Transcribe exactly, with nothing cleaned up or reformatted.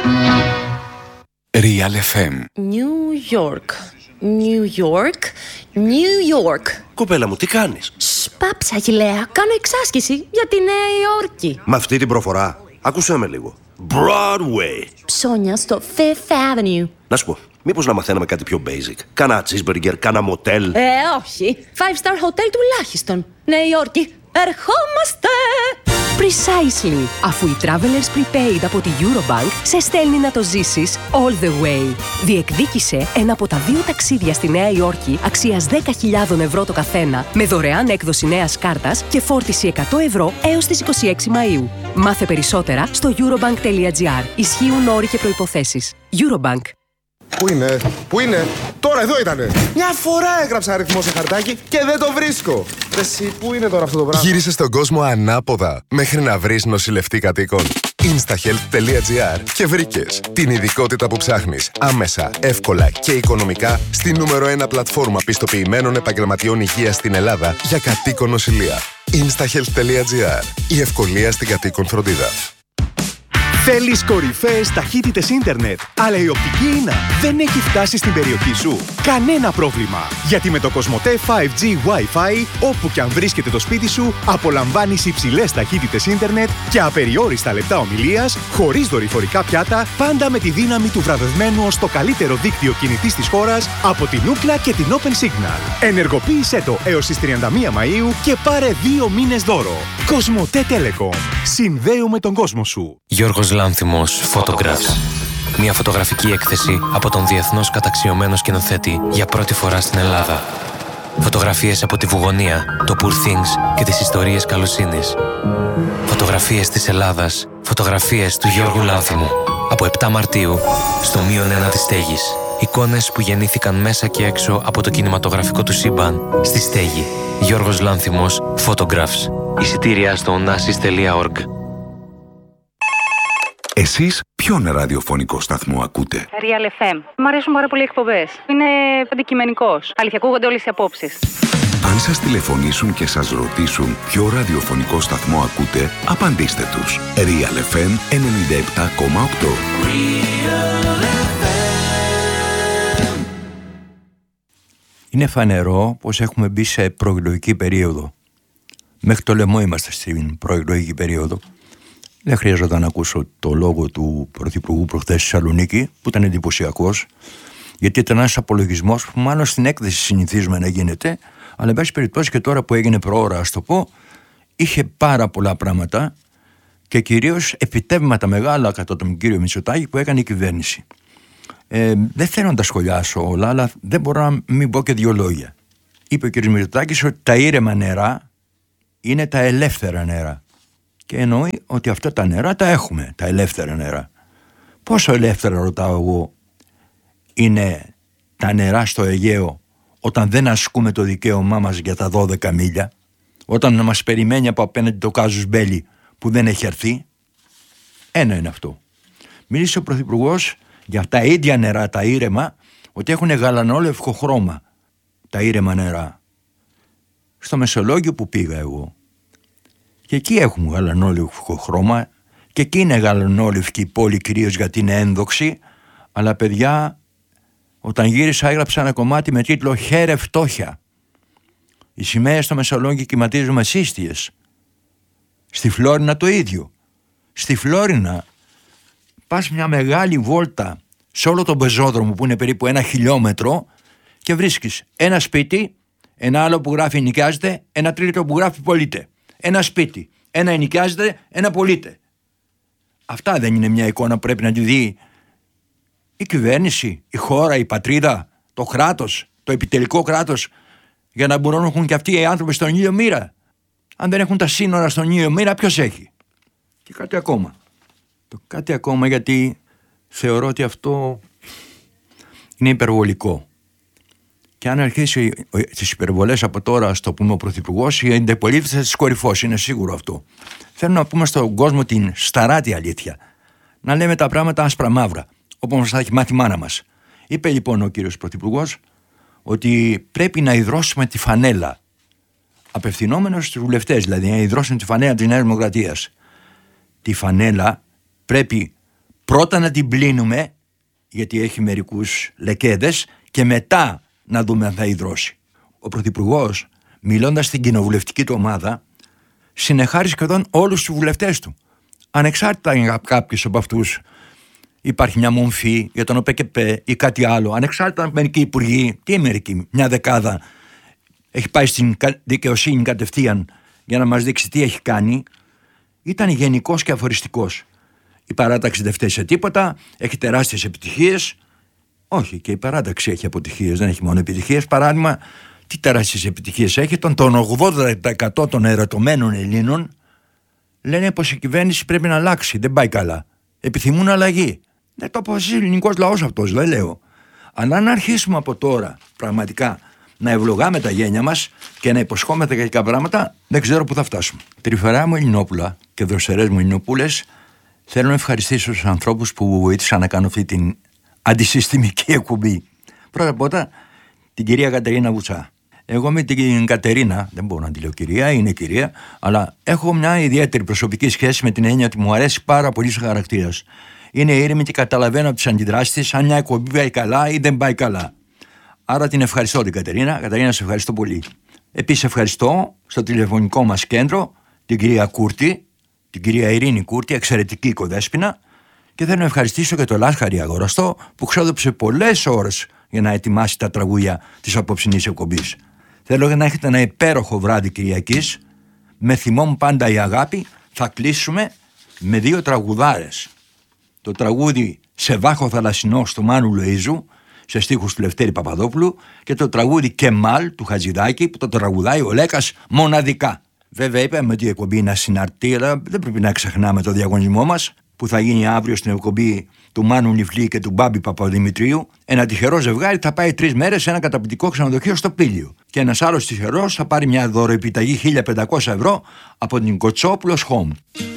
Real εφ εμ. New York. New York. New York. Κοπέλα μου, τι κάνεις? Σπάψα, Αχιλλέα. Κάνω εξάσκηση για τη Νέα Υόρκη. Με αυτή την προφορά, άκουσέ με λίγο. Broadway. Ψώνια στο Fifth Avenue. Να σου πω, μήπως να μαθαίναμε κάτι πιο basic? Κάνα cheeseburger, κάνα μοτέλ. Ε, όχι. Five star hotel τουλάχιστον. Νέα Υόρκη. Ερχόμαστε! Precisely. Αφού η Travelers Prepaid από τη Eurobank σε στέλνει να το ζήσεις all the way. Διεκδίκησε ένα από τα δύο ταξίδια στη Νέα Υόρκη αξίας δέκα χιλιάδες ευρώ το καθένα, με δωρεάν έκδοση νέας κάρτας και φόρτιση εκατό ευρώ έως τις είκοσι έξι Μαΐου. Μάθε περισσότερα στο eurobank τελεία gr. Ισχύουν όροι και προϋποθέσεις. Eurobank. Πού είναι, πού είναι, τώρα εδώ ήτανε. Μια φορά έγραψα αριθμό σε χαρτάκι και δεν το βρίσκω. Εσύ, πού είναι τώρα αυτό το πράγμα? Γύρισε στον κόσμο ανάποδα μέχρι να βρεις νοσηλευτή κατοίκων. instahealth τελεία gr και βρήκες την ειδικότητα που ψάχνεις άμεσα, εύκολα και οικονομικά στη νούμερο ένα πλατφόρμα πιστοποιημένων επαγγελματιών υγείας στην Ελλάδα για κατοίκον νοσηλεία. instahealth τελεία gr. Η ευκολία στην κατοίκον φροντίδα. Θέλεις κορυφαίες ταχύτητες ίντερνετ, αλλά η οπτική ίνα δεν έχει φτάσει στην περιοχή σου? Κανένα πρόβλημα, γιατί με το Κοσμοτέ φάιβ τζι Wi-Fi, όπου και αν βρίσκεται το σπίτι σου, απολαμβάνεις υψηλές ταχύτητες ίντερνετ και απεριόριστα λεπτά ομιλίας, χωρίς δορυφορικά πιάτα, πάντα με τη δύναμη του βραβευμένου ως το καλύτερο δίκτυο κινητής της χώρας από την Ookla και την Open Signal. Ενεργοποίησέ το έως τις τριάντα μία Μαΐου και πάρε δύο μήνες δώρο. Κοσμοτέ Telecom. Συνδέουμε τον κόσμο σου. Γιώργος Λάνθιμος, Photographs. Μια φωτογραφική έκθεση από τον διεθνώς καταξιωμένο σκηνοθέτη για πρώτη φορά στην Ελλάδα. Φωτογραφίες από τη Βουγωνία, το Poor Things και τις ιστορίες καλοσύνης. Φωτογραφίες της Ελλάδας, φωτογραφίες του Γιώργου Λάνθιμου. Από επτά Μαρτίου, στο μείον ένα της Στέγης. Εικόνες που γεννήθηκαν μέσα και έξω από το κινηματογραφικό του σύμπαν, στη Στέγη. Γιώργος Λάνθιμος, Photographs. Εισιτήρια στο onassis τελεία org. Εσείς ποιον ραδιοφωνικό σταθμό ακούτε? Real εφ εμ. Μ' αρέσουν πάρα πολύ οι εκπομπές. Είναι αντικειμενικός. Αλήθεια, ακούγονται όλες οι απόψεις. Αν σας τηλεφωνήσουν και σας ρωτήσουν ποιο ραδιοφωνικό σταθμό ακούτε, απαντήστε τους. Real εφ εμ ενενήντα επτά κόμμα οκτώ. Είναι φανερό πως έχουμε μπει σε προεκλογική περίοδο. Μέχρι το λαιμό είμαστε στην προεκλογική περίοδο. Δεν χρειάζεται να ακούσω το λόγο του Πρωθυπουργού προχθές στη Θεσσαλονίκη, που ήταν εντυπωσιακός, γιατί ήταν ένας απολογισμός που μάλλον στην έκθεση συνηθίζουμε να γίνεται, αλλά εν πάση περιπτώσει και τώρα που έγινε προώρα, ας το πω, είχε πάρα πολλά πράγματα και κυρίως επιτεύγματα μεγάλα κατά τον κύριο Μητσοτάκη που έκανε η κυβέρνηση. Ε, δεν θέλω να τα σχολιάσω όλα, αλλά δεν μπορώ να μην πω και δύο λόγια. Είπε ο κ. Μητσοτάκης ότι τα ήρεμα νερά είναι τα ελεύθερα νερά. Και εννοεί ότι αυτά τα νερά τα έχουμε, τα ελεύθερα νερά. Πόσο ελεύθερα, ρωτάω εγώ, είναι τα νερά στο Αιγαίο όταν δεν ασκούμε το δικαίωμά μας για τα δώδεκα μίλια, όταν μας περιμένει από απέναντι το κάζους μπέλι που δεν έχει έρθει? Ένα είναι αυτό. Μίλησε ο Πρωθυπουργός για τα ίδια νερά, τα ήρεμα, ότι έχουν γαλανόλευκο χρώμα τα ήρεμα νερά. Στο Μεσολόγγιο που πήγα εγώ, και εκεί έχουν γαλανόλευκο χρώμα και εκεί είναι γαλανόλευκη η πόλη, κυρίως γιατί είναι ένδοξη, αλλά παιδιά, όταν γύρισα έγραψα ένα κομμάτι με τίτλο «Χαίρε φτώχεια». Οι σημαίες στο Μεσολόγγιο κυματίζουν με σύστιες. Στη Φλόρινα το ίδιο. Στη Φλόρινα πας μια μεγάλη βόλτα σε όλο τον πεζόδρομο που είναι περίπου ένα χιλιόμετρο και βρίσκεις ένα σπίτι, ένα άλλο που γράφει νοικιάζεται, ένα τρίτο που γράφει πωλείται. Ένα σπίτι, ένα ενοικιάζεται, ένα πωλείται. Αυτά δεν είναι μια εικόνα που πρέπει να τη δει η κυβέρνηση, η χώρα, η πατρίδα, το κράτος, το επιτελικό κράτος, για να μπορούν να έχουν και αυτοί οι άνθρωποι στον ήλιο μοίρα? Αν δεν έχουν τα σύνορα στον ήλιο μοίρα, ποιος έχει? Και κάτι ακόμα. Το κάτι ακόμα, γιατί θεωρώ ότι αυτό είναι υπερβολικό. Και αν αρχίσει τις υπερβολές από τώρα, στο πούμε ο Πρωθυπουργός, η αντιπολίτευση θα τις κορυφώσει, είναι σίγουρο αυτό. Θέλω να πούμε στον κόσμο την σταράτη αλήθεια. Να λέμε τα πράγματα άσπρα μαύρα, όπως μας τα έχει μάθει η μάνα μας. Είπε λοιπόν ο κύριος Πρωθυπουργός ότι πρέπει να υδρώσουμε τη φανέλα. Απευθυνόμενος στους βουλευτές, δηλαδή να υδρώσουν τη φανέλα της Νέας Δημοκρατίας. Τη φανέλα πρέπει πρώτα να την πλύνουμε, γιατί έχει μερικούς λεκέδες, και μετά να δούμε αν θα υδρώσει. Ο Πρωθυπουργός, μιλώντας στην κοινοβουλευτική του ομάδα, συνεχάρει σχεδόν όλους τους βουλευτές του. Ανεξάρτητα αν κάποιος από αυτούς υπάρχει μια μομφή για τον ΟΠΕΚΕΠΕ ή κάτι άλλο, ανεξάρτητα αν μερικοί υπουργοί, τι μερικοί, μια δεκάδα, έχει πάει στην δικαιοσύνη κατευθείαν για να μας δείξει τι έχει κάνει, ήταν γενικός και αφοριστικός. Η παράταξη δεν φταίει σε τίποτα, έχει τεράστιες επιτυχίες. Όχι, και η παράταξη έχει αποτυχίες, δεν έχει μόνο επιτυχίες. Παράδειγμα, τι τεράστιες επιτυχίες έχει? Τον, τον ογδόντα τοις εκατό των ερωτωμένων Ελλήνων λένε πως η κυβέρνηση πρέπει να αλλάξει, δεν πάει καλά. Επιθυμούν αλλαγή. Δεν το αποφασίζει ο ελληνικός λαός αυτός, δεν λέω. Αλλά αν αρχίσουμε από τώρα πραγματικά να ευλογάμε τα γένια μας και να υποσχόμαστε κακά πράγματα, δεν ξέρω πού θα φτάσουμε. Τρυφερά μου Ελληνόπουλα και δροσερές μου Ελληνοπούλες, θέλω να ευχαριστήσω τους ανθρώπους που βοήθησαν να κάνω αυτή την αντισυστημική εκπομπή. Πρώτα απ' όλα την κυρία Κατερίνα Βουτσά. Εγώ με την Κατερίνα, δεν μπορώ να τη λέω κυρία, είναι κυρία, αλλά έχω μια ιδιαίτερη προσωπική σχέση με την έννοια ότι μου αρέσει πάρα πολύ σαν χαρακτήρας. Είναι ήρεμη και καταλαβαίνω από τις αντιδράσεις της αν μια εκπομπή πάει καλά ή δεν πάει καλά. Άρα την ευχαριστώ την Κατερίνα. Κατερίνα, σε ευχαριστώ πολύ. Επίσης ευχαριστώ στο τηλεφωνικό μας κέντρο την κυρία Κούρτη, την κυρία Ειρήνη Κούρτη, εξαιρετική οικοδέσποινα, και θέλω να ευχαριστήσω και το Λάσχαρη Αγοραστό που ξόδεψε πολλές ώρες για να ετοιμάσει τα τραγούδια της απόψινής εκπομπής. Θέλω να έχετε ένα υπέροχο βράδυ Κυριακής. Με θυμό πάντα η αγάπη. Θα κλείσουμε με δύο τραγουδάρες. Το τραγούδι «Σε βάχο θαλασσινό» του Μάνου Λοΐζου, σε στίχους του Λευτέρη Παπαδόπουλου, και το τραγούδι «Κεμάλ» του Χατζηδάκη, που το τραγουδάει ο Λέκας μοναδικά. Βέβαια είπαμε ότι η εκπομπή είναι ασυναρτή, αλλά δεν πρέπει να ξεχνάμε το διαγωνισμό μας που θα γίνει αύριο στην εκπομπή του Μάνου Νιφλή και του Μπάμπη Παπαδημητρίου. Ένα τυχερό ζευγάρι θα πάει τρεις μέρες σε ένα καταπληκτικό ξενοδοχείο στο Πήλιο. Και ένας άλλος τυχερός θα πάρει μια δωροεπιταγή χίλια πεντακόσια ευρώ από την Κοτσόπουλος Home.